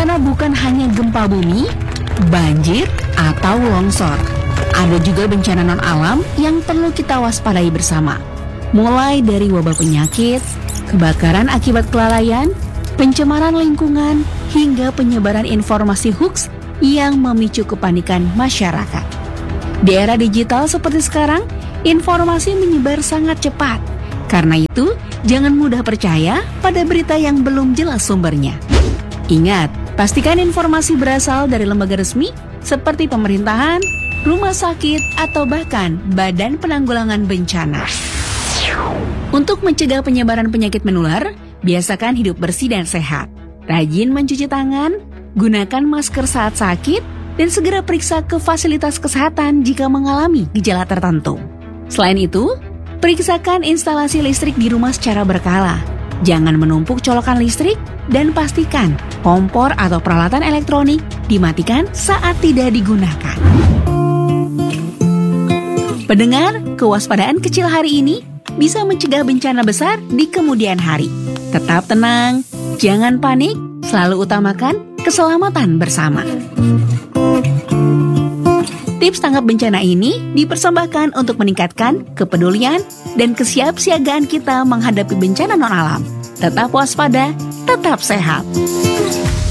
bencana bukan hanya gempa bumi, banjir, atau longsor. Ada juga bencana non-alam yang perlu kita waspadai bersama. Mulai dari wabah penyakit, kebakaran akibat kelalaian, pencemaran lingkungan, hingga penyebaran informasi hoaks yang memicu kepanikan masyarakat. Di era digital seperti sekarang, informasi menyebar sangat cepat. Karena itu, jangan mudah percaya pada berita yang belum jelas sumbernya. Ingat, pastikan informasi berasal dari lembaga resmi seperti pemerintahan, rumah sakit, atau bahkan Badan Penanggulangan Bencana. Untuk mencegah penyebaran penyakit menular, biasakan hidup bersih dan sehat. Rajin mencuci tangan, gunakan masker saat sakit, dan segera periksa ke fasilitas kesehatan jika mengalami gejala tertentu. Selain itu, periksakan instalasi listrik di rumah secara berkala. Jangan menumpuk colokan listrik dan pastikan kompor atau peralatan elektronik dimatikan saat tidak digunakan. Pendengar, kewaspadaan kecil hari ini bisa mencegah bencana besar di kemudian hari. Tetap tenang, jangan panik, selalu utamakan keselamatan bersama. Tips tanggap bencana ini dipersembahkan untuk meningkatkan kepedulian dan kesiapsiagaan kita menghadapi bencana non-alam. Tetap waspada, tetap sehat.